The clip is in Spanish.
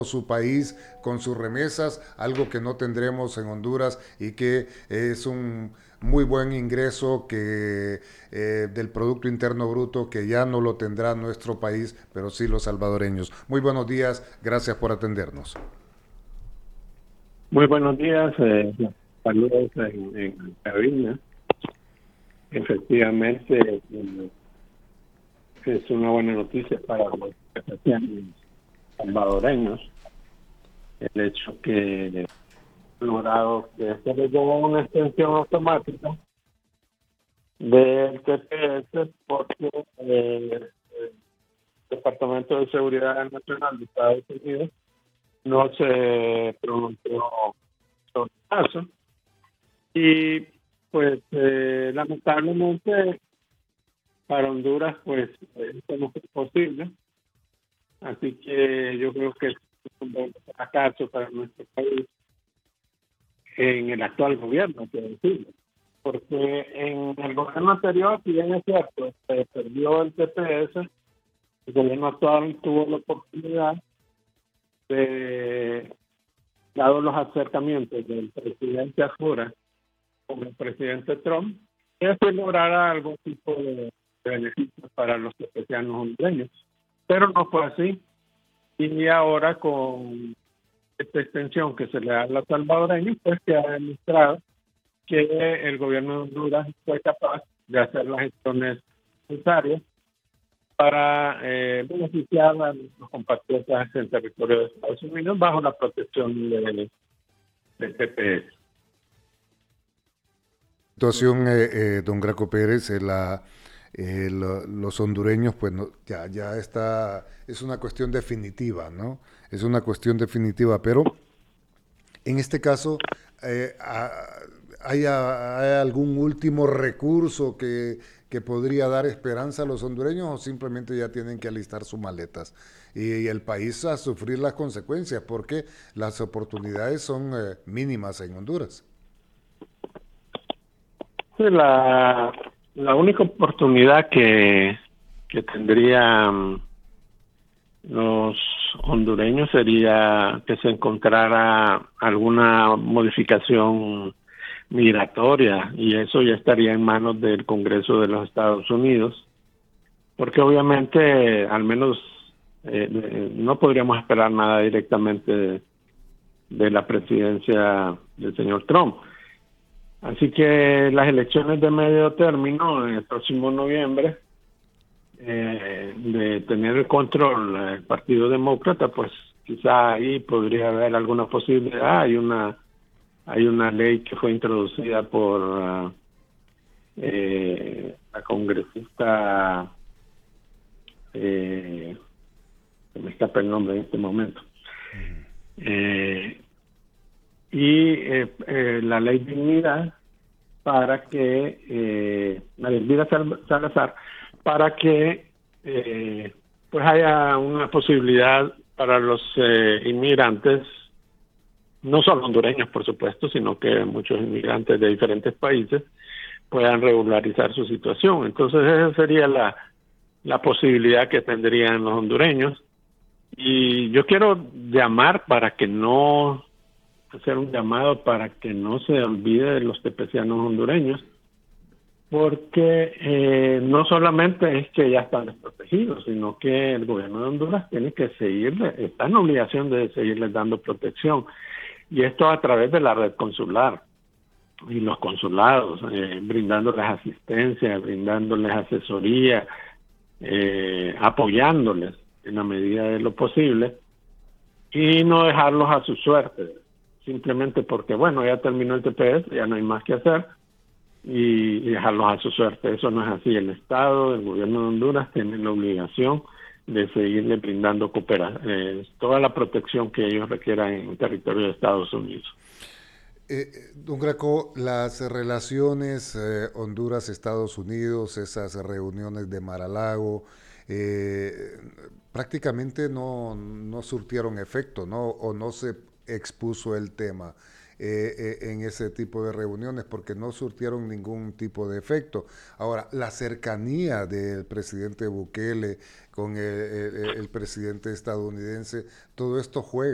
su país con sus remesas, algo que no tendremos en Honduras y que es un muy buen ingreso del Producto Interno Bruto que ya no lo tendrá nuestro país, pero sí los salvadoreños. Muy buenos días, gracias por atendernos. Muy buenos días, saludos en cabina. Efectivamente, es una buena noticia para los especiales salvadoreños el hecho que han logrado que se les dé una extensión automática del TPS porque el Departamento de Seguridad Nacional de Estados Unidos no se pronunció sobre el caso. Y pues lamentablemente para Honduras pues esto no es posible, así que yo creo que es un buen fracaso para nuestro país en el actual gobierno, hay que decirlo, porque en el gobierno anterior, si bien es cierto, se perdió el TPS, el gobierno actual tuvo la oportunidad de, dado los acercamientos del presidente Ajura con el presidente Trump, es lograr algún tipo de beneficios para los especianos hondureños. Pero no fue así. Y ahora con esta extensión que se le da a los salvadoreños, pues se ha demostrado que el gobierno de Honduras fue capaz de hacer las gestiones necesarias para beneficiar a los compatriotas en territorio de Estados Unidos bajo la protección del TPS. Situación, don Graco Pérez, los hondureños, pues no, ya está, es una cuestión definitiva, ¿no? Es una cuestión definitiva, pero en este caso, eh, a- ¿hay algún último recurso que podría dar esperanza a los hondureños o simplemente ya tienen que alistar sus maletas y el país a sufrir las consecuencias porque las oportunidades son mínimas en Honduras? Sí, la única oportunidad que tendrían los hondureños sería que se encontrara alguna modificación migratoria y eso ya estaría en manos del Congreso de los Estados Unidos, porque obviamente al menos no podríamos esperar nada directamente de la presidencia del señor Trump. Así que las elecciones de medio término en el próximo noviembre, de tener el control el Partido Demócrata, pues quizá ahí podría haber alguna posibilidad. Hay una ley que fue introducida por la congresista, se me escapa el nombre en este momento, eh, la ley Dignidad para que Elvira Salazar, para que pues haya una posibilidad para los inmigrantes, no solo hondureños por supuesto, sino que muchos inmigrantes de diferentes países puedan regularizar su situación. Entonces esa sería la posibilidad que tendrían los hondureños. Y yo quiero llamar para que no hacer un llamado para que no se olvide de los tepecianos hondureños, porque no solamente es que ya están desprotegidos, sino que el gobierno de Honduras tiene que seguirle, está en obligación de seguirles dando protección, y esto a través de la red consular y los consulados, brindándoles asistencia, brindándoles asesoría, apoyándoles en la medida de lo posible, y no dejarlos a su suerte, simplemente porque, bueno, ya terminó el TPS, ya no hay más que hacer, y dejarlos a su suerte. Eso no es así. El Estado, el gobierno de Honduras tienen la obligación de seguirle brindando toda la protección que ellos requieran en el territorio de Estados Unidos. Don Graco, las relaciones Honduras-Estados Unidos, esas reuniones de Mar-a-Lago, eh, prácticamente no surtieron efecto, ¿no? O no se expuso el tema en ese tipo de reuniones porque no surtieron ningún tipo de efecto. Ahora, la cercanía del presidente Bukele con el presidente estadounidense, todo esto juega